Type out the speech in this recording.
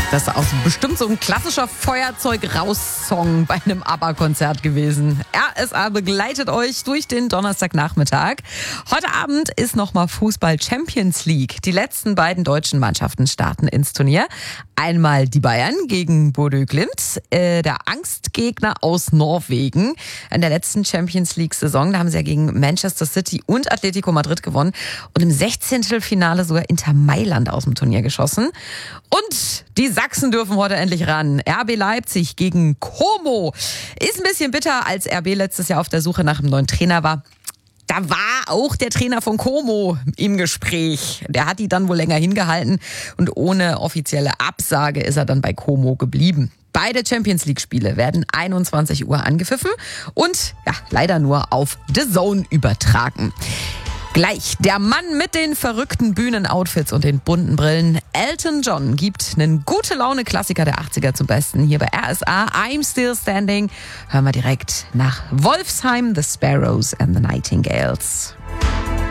Das ist auch bestimmt so ein klassischer Feuerzeug-Raus-Song bei einem ABBA-Konzert gewesen. RSA begleitet euch durch den Donnerstagnachmittag. Heute Abend ist nochmal Fußball-Champions League. Die letzten beiden deutschen Mannschaften starten ins Turnier. Einmal die Bayern gegen Bodø Glimt, der Angstgegner aus Norwegen. In der letzten Champions League-Saison, da haben sie ja gegen Manchester City und Atletico Madrid gewonnen und im 16. Finale sogar Inter Mailand aus dem Turnier geschossen. Und die Sachsen dürfen heute endlich ran. RB Leipzig gegen Como. Ist ein bisschen bitter, als RB letztes Jahr auf der Suche nach einem neuen Trainer war. Da war auch der Trainer von Como im Gespräch. Der hat die dann wohl länger hingehalten und ohne offizielle Absage ist er dann bei Como geblieben. Beide Champions-League-Spiele werden 21 Uhr angepfiffen und leider nur auf The Zone übertragen. Gleich der Mann mit den verrückten Bühnenoutfits und den bunten Brillen. Elton John gibt einen Gute-Laune-Klassiker der 80er zum Besten. Hier bei RSA, I'm Still Standing. Hören wir direkt nach Wolfsheim, The Sparrows and the Nightingales.